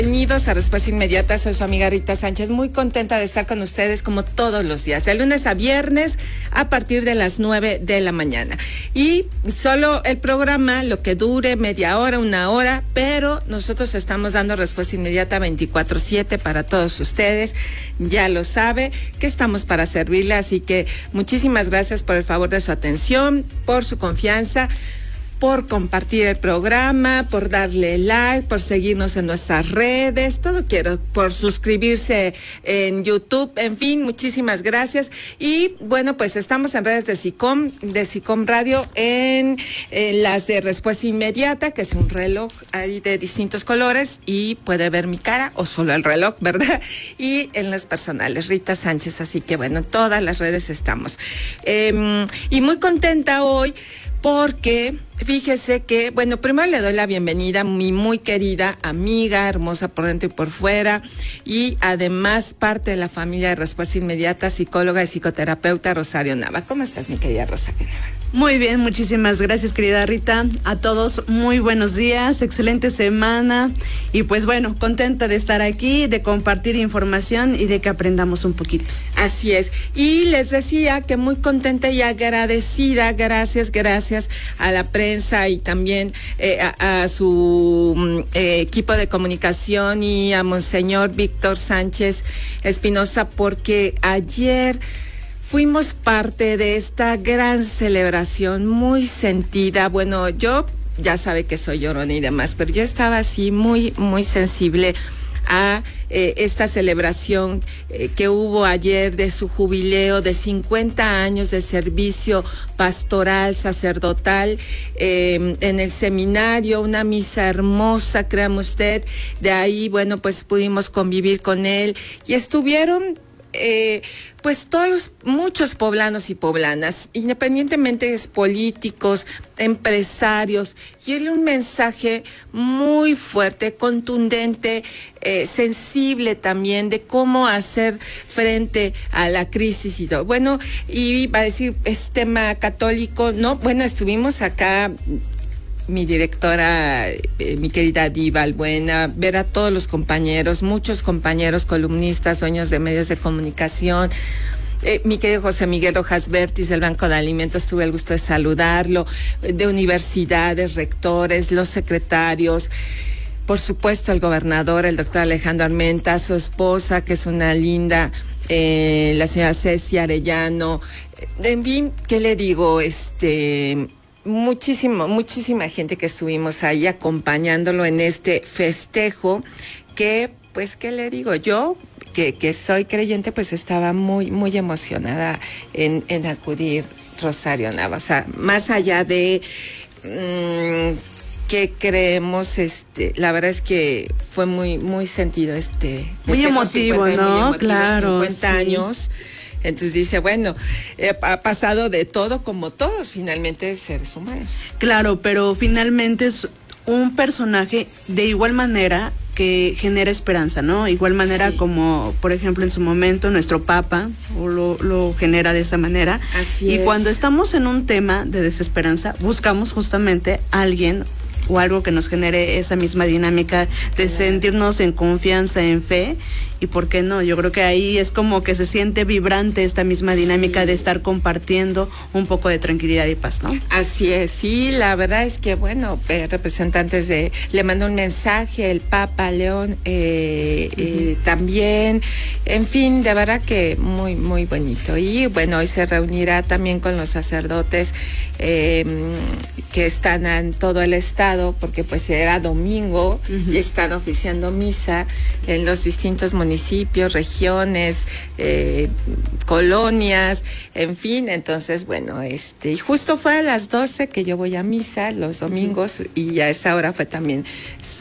Bienvenidos a Respuesta Inmediata, soy su amiga Rita Sánchez, muy contenta de estar con ustedes como todos los días, de lunes a viernes a partir de las 9 de la mañana. Y solo el programa, lo que dure media hora, una hora, pero nosotros estamos dando respuesta inmediata 24/7 para todos ustedes. Ya lo sabe que estamos para servirle, así que muchísimas gracias por el favor de su atención, por su confianza, por compartir el programa, por darle like, por seguirnos en nuestras redes, todo quiero, por suscribirse en YouTube, en fin, muchísimas gracias. Y bueno, pues estamos en redes de SICOM Radio, en las de Respuesta Inmediata, que es un reloj ahí de distintos colores y puede ver mi cara o solo el reloj, ¿verdad? Y en las personales, Rita Sánchez, así que bueno, en todas las redes estamos. Y muy contenta hoy porque fíjese que, bueno, primero le doy la bienvenida a mi muy querida amiga, hermosa por dentro y por fuera, y además parte de la familia de Respuesta Inmediata, psicóloga y psicoterapeuta Rosario Nava. ¿Cómo estás, mi querida Rosario Nava? Muy bien, muchísimas gracias, querida Rita. A todos, muy buenos días, excelente semana. Y pues bueno, contenta de estar aquí, de compartir información y de que aprendamos un poquito. Así es. Y les decía que muy contenta y agradecida, gracias a la prensa y también a su equipo de comunicación y a Monseñor Víctor Sánchez Espinosa, porque ayer fuimos parte de esta gran celebración muy sentida. Bueno, yo ya sabe que soy llorona y demás, pero yo estaba así muy sensible a esta celebración que hubo ayer de su jubileo de 50 años de servicio pastoral, sacerdotal, en el seminario, una misa hermosa, créame usted. De ahí, bueno, pues pudimos convivir con él y estuvieron pues muchos poblanos y poblanas, independientemente de políticos, empresarios, y era un mensaje muy fuerte, contundente, sensible también de cómo hacer frente a la crisis y todo. Bueno, y va a decir, es tema católico, ¿no? Bueno, estuvimos acá, mi directora, mi querida Diva Albuena, ver a todos los compañeros, muchos compañeros columnistas, dueños de medios de comunicación, mi querido José Miguel Rojas Vértiz del Banco de Alimentos, tuve el gusto de saludarlo, de universidades, rectores, los secretarios, por supuesto el gobernador, el doctor Alejandro Armenta, su esposa, que es una linda, la señora Ceci Arellano, en fin, ¿qué le digo? Muchísima gente que estuvimos ahí acompañándolo en este festejo que, pues, ¿qué le digo? Yo, que soy creyente, pues estaba muy emocionada en acudir, Rosario Nava. O sea, más allá de que creemos, la verdad es que fue muy sentido muy emotivo, ¿no? Muy emotivo, claro. 50 años. Entonces dice, bueno, ha pasado de todo como todos, finalmente, seres humanos. Claro, pero finalmente es un personaje de igual manera que genera esperanza, ¿no? Igual manera, sí, como, por ejemplo, en su momento nuestro Papa lo genera de esa manera. Así es. Y cuando estamos en un tema de desesperanza, buscamos justamente a alguien o algo que nos genere esa misma dinámica de sentirnos en confianza, en fe, y por qué no, yo creo que ahí es como que se siente vibrante esta misma dinámica, sí, de estar compartiendo un poco de tranquilidad y paz, ¿no? Así es, sí, la verdad es que, bueno, representantes le mandó un mensaje el Papa León, también, en fin, de verdad que muy bonito. Y bueno, hoy se reunirá también con los sacerdotes que están en todo el estado, porque pues era domingo, y están oficiando misa en los distintos municipios, regiones, colonias, en fin. Entonces, bueno, y justo fue a las 12 que yo voy a misa los domingos, y a esa hora fue también